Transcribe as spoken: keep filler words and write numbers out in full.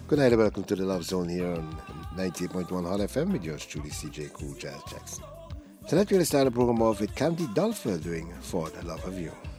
Good night and welcome to the Love Zone here on ninety-eight point one Hot F M with yours truly, C J Cool Jazz Jackson. Tonight we're going to start the program off with Candy Dulfer doing For the Love of You.